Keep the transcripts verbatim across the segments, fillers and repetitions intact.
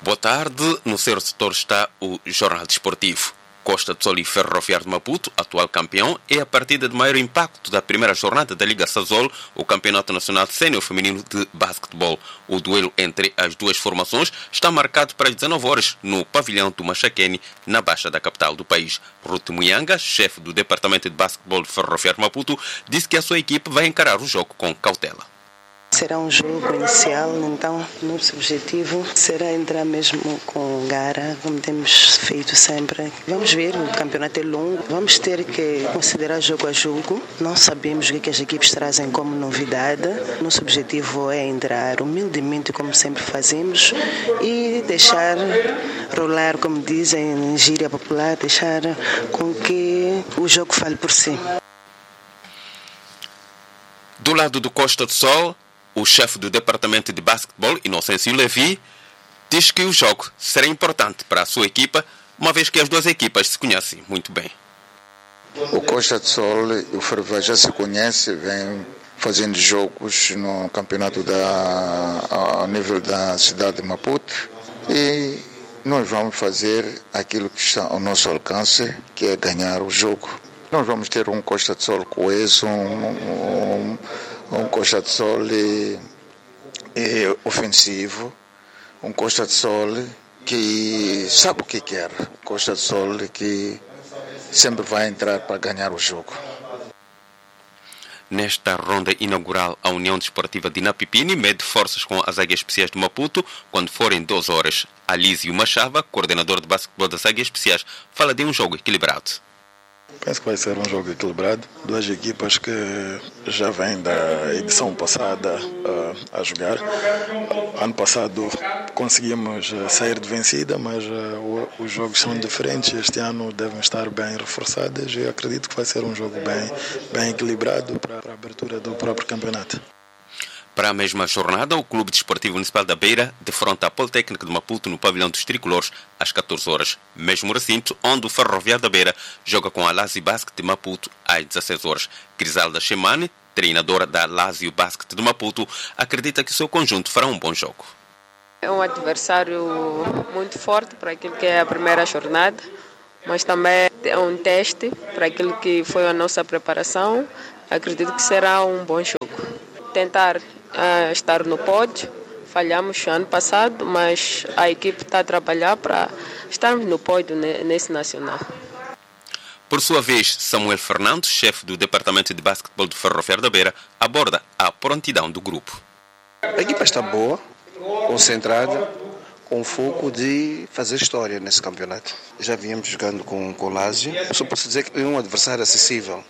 Boa tarde. No seu setor está o Jornal Desportivo. Costa do Sol e Ferroviário de Maputo, atual campeão, é a partida de maior impacto da primeira jornada da Liga Sazol, o Campeonato Nacional Sénior Feminino de Basquetebol. O duelo entre as duas formações está marcado para as dezenove horas no pavilhão do Machaquene, na baixa da capital do país. Ruth Muyanga, chefe do Departamento de Basquetebol do Ferroviário de Maputo, disse que a sua equipe vai encarar o jogo com cautela. Será um jogo inicial, então nosso objetivo será entrar mesmo com garra, como temos feito sempre. Vamos ver, o campeonato é longo, vamos ter que considerar jogo a jogo. Não sabemos o que as equipes trazem como novidade. Nosso objetivo é entrar humildemente, como sempre fazemos, e deixar rolar, como dizem em gíria popular, deixar com que o jogo fale por si. Do lado do Costa do Sol, o chefe do Departamento de Basquetebol, Inocêncio Levi, diz que o jogo será importante para a sua equipa, uma vez que as duas equipas se conhecem muito bem. O Costa do Sol e o Ferroviário já se conhecem, vem fazendo jogos no campeonato da, ao nível da cidade de Maputo, e nós vamos fazer aquilo que está ao nosso alcance, que é ganhar o jogo. Nós vamos ter um Costa do Sol coeso, um, um, um Costa do Sol e, e ofensivo, um Costa do Sol que sabe o que quer, um Costa do Sol que sempre vai entrar para ganhar o jogo. Nesta ronda inaugural, a União Desportiva de Inapipini mede forças com as Águias Especiais de Maputo quando forem duas horas. Alísio Machava, coordenador de basquetebol das Águias Especiais, fala de um jogo equilibrado. Penso que vai ser um jogo equilibrado. Duas equipas que já vêm da edição passada uh, a jogar. Ano passado conseguimos uh, sair de vencida, mas uh, os jogos são diferentes. Este ano devem estar bem reforçados e acredito que vai ser um jogo bem, bem equilibrado para a abertura do próprio campeonato. Para a mesma jornada, o Clube Desportivo Municipal da Beira defronta a Politécnica de Maputo no pavilhão dos Tricolores às catorze horas. Mesmo recinto onde o Ferroviário da Beira joga com a Lazio Basket de Maputo às dezesseis horas. Griselda Chemane, treinadora da Lazio Basket de Maputo, acredita que o seu conjunto fará um bom jogo. É um adversário muito forte para aquilo que é a primeira jornada, mas também é um teste para aquilo que foi a nossa preparação. Acredito que será um bom jogo. Tentar uh, estar no pódio. Falhamos ano passado, mas a equipe está a trabalhar para estarmos no pódio nesse nacional. Por sua vez, Samuel Fernandes, chefe do Departamento de Basquetebol do Ferroviário da Beira, aborda a prontidão do grupo. A equipa está boa, concentrada, com foco de fazer história nesse campeonato. Já viemos jogando com, com o Lazio. Só posso dizer que é um adversário acessível.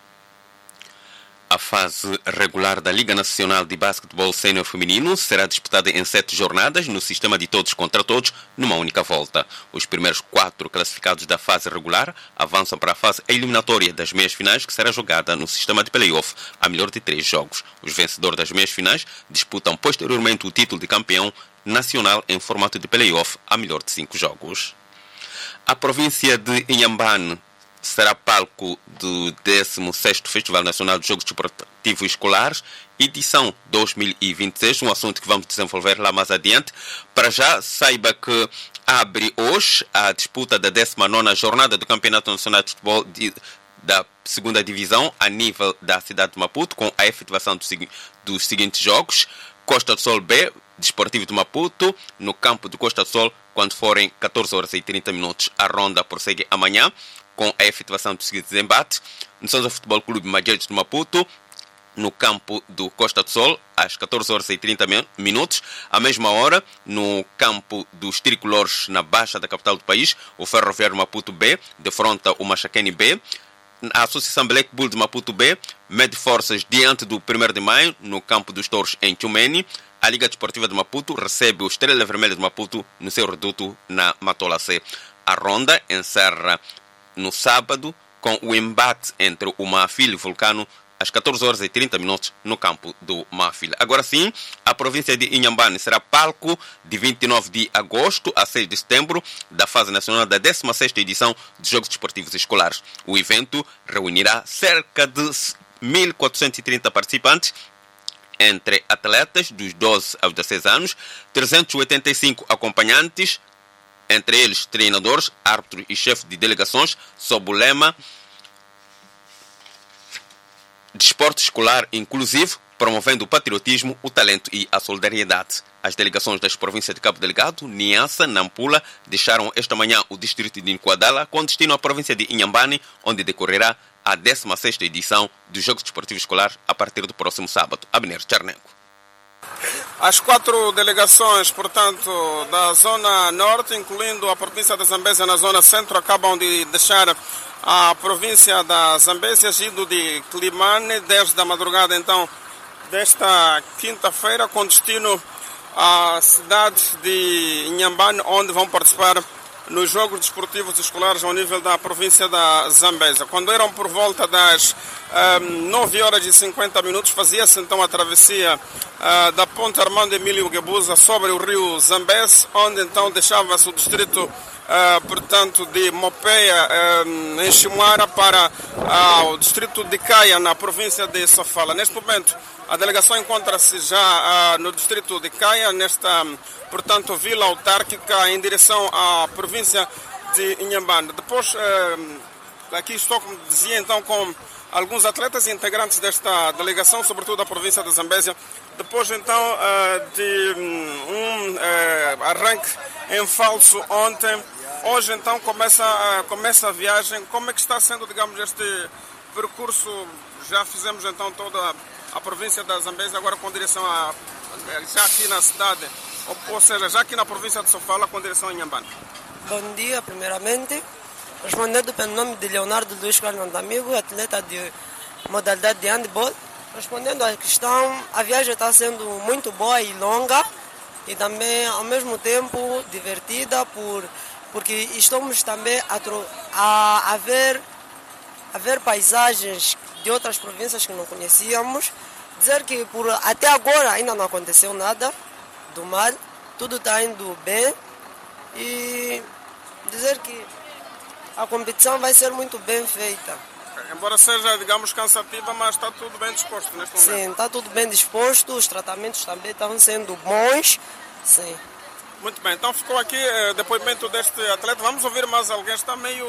A fase regular da Liga Nacional de Basquetebol Sénior Feminino será disputada em sete jornadas no sistema de todos contra todos, numa única volta. Os primeiros quatro classificados da fase regular avançam para a fase eliminatória das meias finais, que será jogada no sistema de play-off, a melhor de três jogos. Os vencedores das meias finais disputam posteriormente o título de campeão nacional em formato de play-off, a melhor de cinco jogos. A província de Inhambane será palco do décimo sexto Festival Nacional de Jogos Desportivos Escolares, edição dois mil e vinte e seis, um assunto que vamos desenvolver lá mais adiante. Para já, saiba que abre hoje a disputa da décima nona jornada do Campeonato Nacional de Futebol de, da segunda Divisão a nível da cidade de Maputo, com a efetivação dos, dos seguintes jogos. Costa do Sol B, Desportivo de Maputo, no campo do Costa do Sol, quando forem catorze horas e trinta minutos. A ronda prossegue amanhã, com a efetivação dos seguintes embates. No Sousa Futebol Clube Magueiros de Maputo, no campo do Costa do Sol, às catorze horas e trinta minutos. À mesma hora, no campo dos Tricolores, na baixa da capital do país, o Ferroviário Maputo B defronta o Machaquene B. A Associação Black Bull de Maputo B mede forças diante do primeiro de maio, no campo dos Touros, em Tchumene. A Liga Desportiva de Maputo recebe o Estrela Vermelha de Maputo no seu reduto, na Matola C. A ronda encerra no sábado com o embate entre o Mafil e o Vulcano às catorze horas e trinta minutos no campo do Mafil. Agora sim, a província de Inhambane será palco de vinte e nove de agosto a seis de setembro da fase nacional da décima sexta edição de Jogos Desportivos Escolares. O evento reunirá cerca de mil quatrocentos e trinta participantes entre atletas dos doze aos dezesseis anos, trezentos e oitenta e cinco acompanhantes, entre eles treinadores, árbitros e chefes de delegações, sob o lema Desporto Escolar Inclusivo, promovendo o patriotismo, o talento e a solidariedade. As delegações das províncias de Cabo Delgado, Niassa, Nampula, deixaram esta manhã o distrito de Nquadala com destino à província de Inhambane, onde decorrerá a décima sexta edição dos Jogos Desportivos Escolares a partir do próximo sábado. Abner Charnenko. As quatro delegações, portanto, da Zona Norte, incluindo a província da Zambésia na Zona Centro, acabam de deixar a província da Zambésia, indo de Climane, desde a madrugada, então, desta quinta-feira, com destino à cidade de Inhambane, onde vão participar nos Jogos Desportivos Escolares ao nível da província da Zambésia. Quando eram por volta das um, nove horas e cinquenta minutos, fazia-se então a travessia uh, da Ponte Armando Emílio Guebuza sobre o rio Zambésia, onde então deixava-se o distrito uh, portanto, de Mopeia, um, em Chimoara, para uh, o distrito de Caia, na província de Sofala. Neste momento, a delegação encontra-se já uh, no distrito de Caia, nesta, portanto, vila autárquica, em direção à província de Inhambane. Depois, uh, aqui estou, como dizia, então, com alguns atletas e integrantes desta delegação, sobretudo da província da Zambésia. Depois, então, uh, de um uh, arranque em falso ontem, hoje, então, começa, uh, começa a viagem. Como é que está sendo, digamos, este percurso? Já fizemos, então, toda a província da Zambésia, agora com direção a, já aqui na cidade, ou, ou seja, já aqui na província de Sofala, com direção a Inhambane. Bom dia, primeiramente. Respondendo pelo nome de Leonardo Luiz Carlos Amigo, atleta de modalidade de handball. Respondendo à questão, a viagem está sendo muito boa e longa e também, ao mesmo tempo, divertida, por, porque estamos também a, a, a, ver, a ver paisagens de outras províncias que não conhecíamos. Dizer que por, até agora ainda não aconteceu nada do mal, tudo está indo bem e dizer que a competição vai ser muito bem feita. Embora seja, digamos, cansativa, mas está tudo bem disposto neste momento. Sim, está tudo bem disposto, os tratamentos também estão sendo bons. Sim. Muito bem, então ficou aqui o depoimento deste atleta. Vamos ouvir mais alguém. Está meio,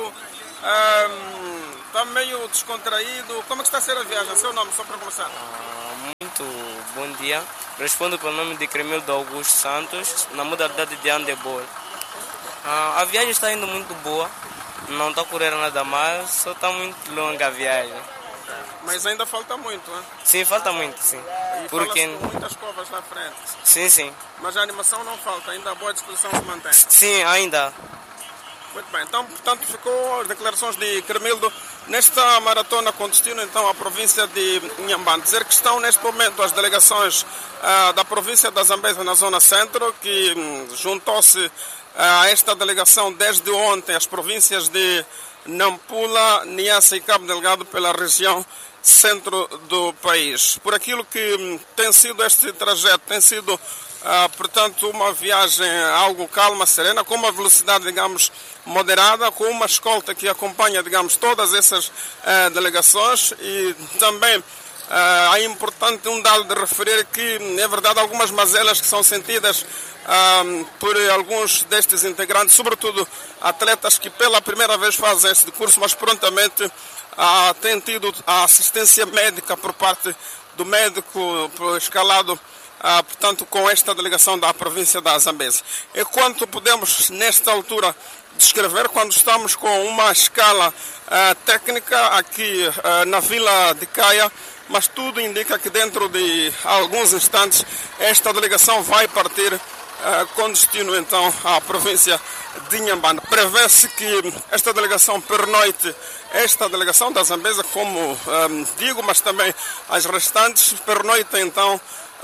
um, está meio descontraído. Como é que está a ser a viagem? Seu nome, só para começar. Ah, muito bom dia. Respondo pelo nome de Cremildo Augusto Santos, na modalidade de handebol. Ah, a viagem está indo muito boa. Não está correndo nada mais, só está muito longa a viagem. Mas ainda falta muito, né? Sim, falta muito, sim. E porque com muitas covas na frente. Sim, sim. Mas a animação não falta, ainda a boa disposição se mantém. Sim, ainda. Muito bem, então, portanto, ficou as declarações de Cremildo nesta maratona com destino, então, à província de Inhambane. Dizer que estão, neste momento, as delegações uh, da província da Zambésia na zona centro, que um, juntou-se a esta delegação desde ontem as províncias de Nampula, Niassa e Cabo Delgado pela região centro do país. Por aquilo que tem sido este trajeto, tem sido, ah, portanto, uma viagem algo calma, serena, com uma velocidade, digamos, moderada, com uma escolta que acompanha, digamos, todas essas ah, delegações e também ah, é importante um dado de referir que, é verdade, algumas mazelas que são sentidas Um, por alguns destes integrantes, sobretudo atletas que pela primeira vez fazem este curso, mas prontamente uh, têm tido a assistência médica por parte do médico escalado, uh, portanto, com esta delegação da província da Zambésia. E quanto podemos, nesta altura, descrever, quando estamos com uma escala uh, técnica aqui uh, na vila de Caia, mas tudo indica que dentro de alguns instantes esta delegação vai partir Uh, com destino então à província de Inhambane. Prevê-se que esta delegação pernoite, esta delegação da Zambésia, como um, digo, mas também as restantes, pernoite então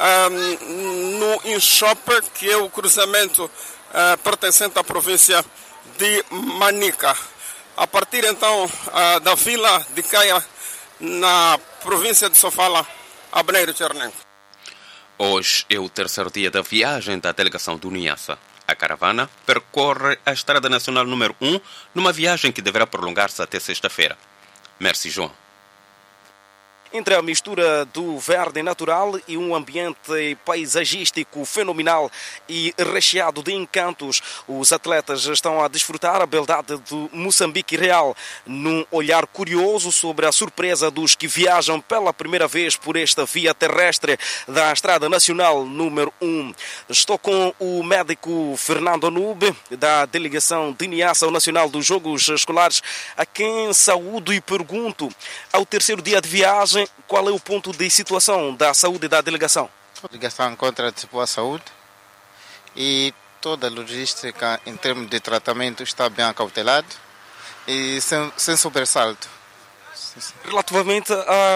um, no Inchope, que é o cruzamento uh, pertencente à província de Manica. A partir então uh, da vila de Caia, na província de Sofala, Abneiro Charnenko. Hoje é o terceiro dia da viagem da delegação do Niassa. A caravana percorre a Estrada Nacional número um numa viagem que deverá prolongar-se até sexta-feira. Merci, João. entre a mistura do verde natural e um ambiente paisagístico fenomenal e recheado de encantos. Os atletas estão a desfrutar a beldade do Moçambique real, num olhar curioso sobre a surpresa dos que viajam pela primeira vez por esta via terrestre da Estrada Nacional número um. Estou com o médico Fernando Anube, da delegação de Niassa, o Nacional dos Jogos Escolares, a quem saúdo e pergunto, ao terceiro dia de viagem, qual é o ponto de situação da saúde da delegação? A delegação encontra-se boa saúde e toda a logística em termos de tratamento está bem acautelada e sem, sem sobressalto. Relativamente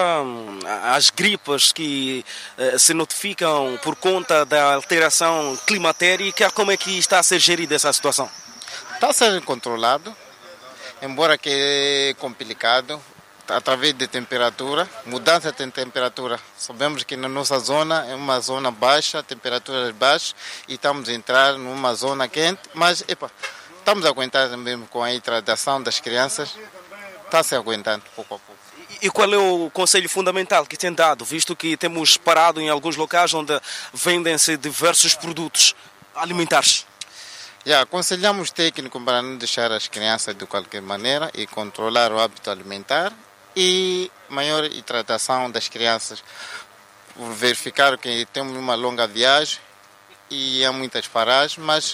às gripas que eh, se notificam por conta da alteração climatérica, como é que está a ser gerida essa situação? Está a ser controlado, embora que é complicado, através de temperatura, mudança de temperatura. Sabemos que na nossa zona é uma zona baixa, temperaturas baixas, e estamos a entrar numa zona quente, mas epa, estamos a aguentar mesmo com a hidratação das crianças, está se aguentando pouco a pouco. E qual é o conselho fundamental que tem dado, visto que temos parado em alguns locais onde vendem-se diversos produtos alimentares? Já, aconselhamos técnicos para não deixar as crianças de qualquer maneira e controlar o hábito alimentar e maior hidratação das crianças, por verificar que temos uma longa viagem e há muitas paragens, mas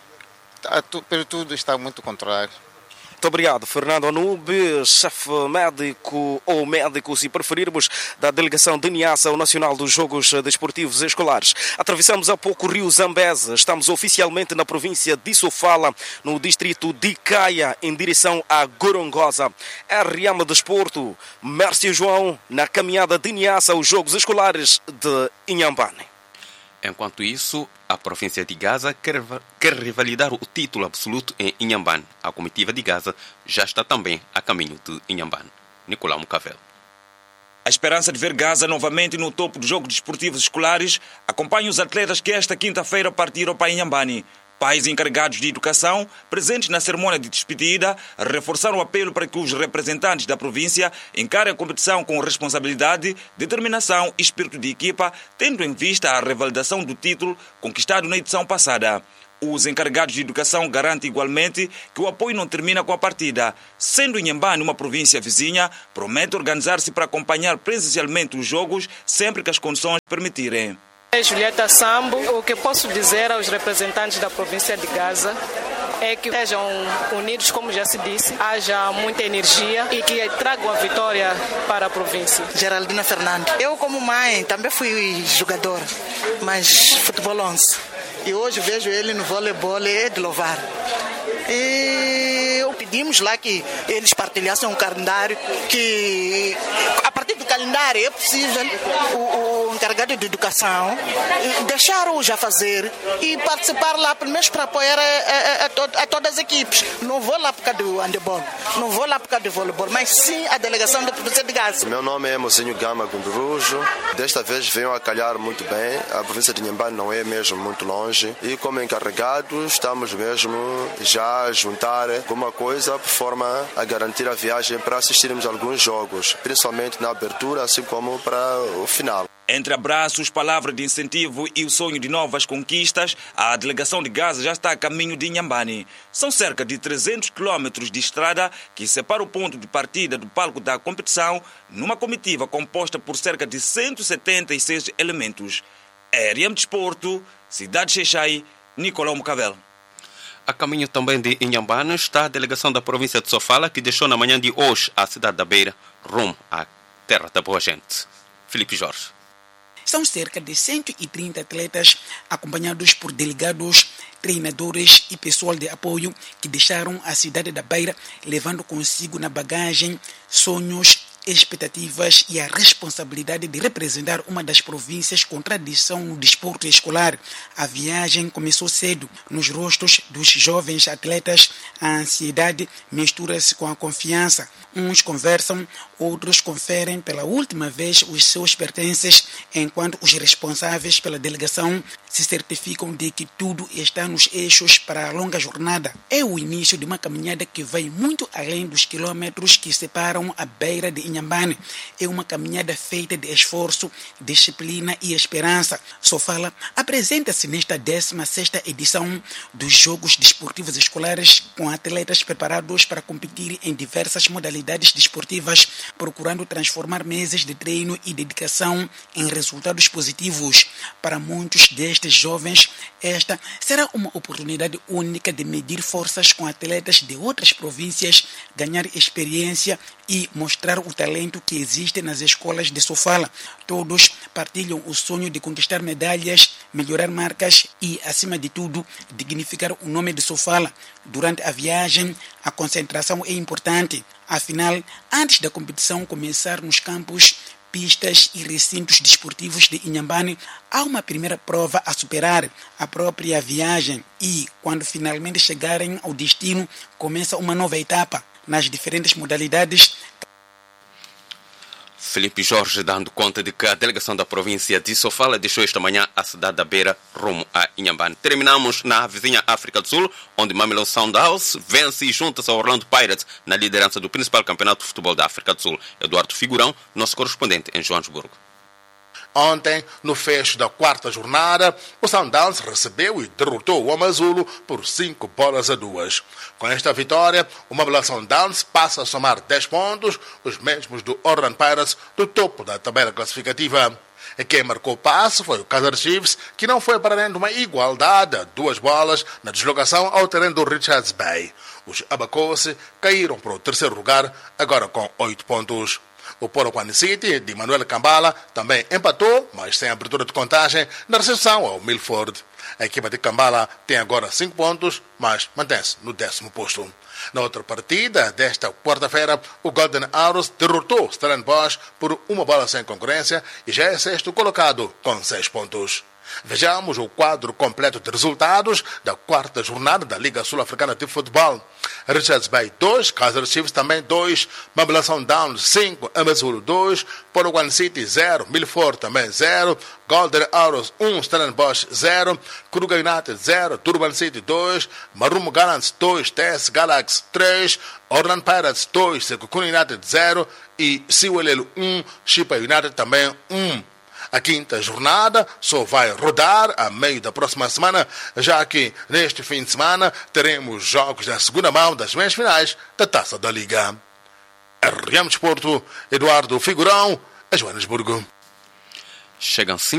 por tudo está muito controlado. Muito obrigado, Fernando Anube, chefe médico ou médico, se preferirmos, da delegação de Niassa, o Nacional dos Jogos Desportivos Escolares. Atravessamos há pouco o rio Zambeze, estamos oficialmente na província de Sofala, no distrito de Caia, em direção a Gorongosa. R M Desporto, Mércio João, na caminhada de Niassa aos Jogos Escolares de Inhambane. Enquanto isso, a província de Gaza quer, quer revalidar o título absoluto em Inhambane. A comitiva de Gaza já está também a caminho de Inhambane. Nicolau Mucavel. A esperança de ver Gaza novamente no topo dos Jogos Desportivos Escolares acompanha os atletas que esta quinta-feira partiram para Inhambane. Pais encarregados de educação, presentes na cerimônia de despedida, reforçaram o apelo para que os representantes da província encarem a competição com responsabilidade, determinação e espírito de equipa, tendo em vista a revalidação do título conquistado na edição passada. Os encarregados de educação garantem igualmente que o apoio não termina com a partida. Sendo Inhambane uma província vizinha, promete organizar-se para acompanhar presencialmente os jogos sempre que as condições permitirem. Julieta Sambo, o que posso dizer aos representantes da província de Gaza é que estejam unidos, como já se disse, haja muita energia e que tragam a vitória para a província. Geraldina Fernando. Eu, como mãe, também fui jogador, mas futebol onze. E hoje vejo ele no voleibol, é de louvar. E pedimos lá que eles partilhassem um calendário, que a partir do calendário é possível o, o encarregado de educação deixar-os a fazer e participar lá, pelo menos para apoiar a, a, a, to, a todas as equipes. Não vou lá por causa do handebol, não vou lá por causa do voleibol, mas sim a delegação da província de Gaza. Meu nome é Mocinho Gama Gumburujo. Desta vez venho a calhar muito bem. A província de Inhambane não é mesmo muito longe e como encarregados estamos mesmo já a juntar alguma coisa por forma a garantir a viagem para assistirmos a alguns jogos, principalmente na abertura, assim como para o final. Entre abraços, palavras de incentivo e o sonho de novas conquistas, a delegação de Gaza já está a caminho de Inhambane. São cerca de trezentos quilômetros de estrada que separa o ponto de partida do palco da competição numa comitiva composta por cerca de cento e setenta e seis elementos. R M Desporto, Cidade Xexai, Nicolau Mucavel. A caminho também de Inhambane está a delegação da província de Sofala, que deixou na manhã de hoje a cidade da Beira, rumo à terra da boa gente. Filipe Jorge. São cerca de cento e trinta atletas, acompanhados por delegados, treinadores e pessoal de apoio, que deixaram a cidade da Beira, levando consigo na bagagem sonhos, expectativas e a responsabilidade de representar uma das províncias com tradição no desporto escolar. A viagem começou cedo. Nos rostos dos jovens atletas, a ansiedade mistura-se com a confiança. Uns conversam, outros conferem pela última vez os seus pertences, enquanto os responsáveis pela delegação se certificam de que tudo está nos eixos para a longa jornada. É o início de uma caminhada que vai muito além dos quilômetros que separam a Beira de Inhambane é uma caminhada feita de esforço, disciplina e esperança. Sofala apresenta-se nesta décima sexta edição dos Jogos Desportivos Escolares com atletas preparados para competir em diversas modalidades desportivas, procurando transformar meses de treino e dedicação em resultados positivos. Para muitos destes jovens, esta será uma oportunidade única de medir forças com atletas de outras províncias, ganhar experiência e mostrar o talento que existe nas escolas de Sofala. Todos partilham o sonho de conquistar medalhas, melhorar marcas e, acima de tudo, dignificar o nome de Sofala. Durante a viagem, a concentração é importante. Afinal, antes da competição começar nos campos, pistas e recintos desportivos de Inhambane, há uma primeira prova a superar, a própria viagem, e, quando finalmente chegarem ao destino, começa uma nova etapa nas diferentes modalidades. Felipe Jorge dando conta de que a delegação da província de Sofala deixou esta manhã a cidade da Beira rumo a Inhambane. Terminamos na vizinha África do Sul, onde Mamelodi Sundowns vence e junta-se ao Orlando Pirates na liderança do principal campeonato de futebol da África do Sul. Eduardo Figurão, nosso correspondente em Joanesburgo. Ontem, no fecho da quarta jornada, o Sundowns recebeu e derrotou o Amazulu por cinco bolas a duas. Com esta vitória, o Mamelodi Sundowns passa a somar dez pontos, os mesmos do Orlando Pirates, do topo da tabela classificativa. E quem marcou o passo foi o Kaizer Chiefs, que não foi para além de uma igualdade a duas bolas na deslocação ao terreno do Richards Bay. Os Abacose caíram para o terceiro lugar, agora com oito pontos. O Polokwane City, de Manuel Kambala, também empatou, mas sem abertura de contagem, na recepção ao Milford. A equipa de Kambala tem agora cinco pontos, mas mantém-se no décimo posto. Na outra partida desta quarta-feira, o Golden Arrows derrotou Stellenbosch por uma bola sem concorrência e já é sexto colocado com seis pontos. Vejamos o quadro completo de resultados da quarta jornada da Liga Sul-Africana de Futebol. Richards Bay dois, Kaizer Chiefs também dois, Mamelodi Sundowns cinco, Amazulu dois, Polokwane City zero, Milford também zero, Golden Arrows um, Stellenbosch zero, Kruger United zero, Durban City dois, Marumo Gallants dois, T S Galaxy três, Orlando Pirates dois, Sekhukhune United zero e Siwelelo um, Chippa United também um. A quinta jornada só vai rodar a meio da próxima semana, já que neste fim de semana teremos jogos da segunda mão das meias finais da Taça da Liga. R M Desporto, Eduardo Figurão, a Joanesburgo. Chegam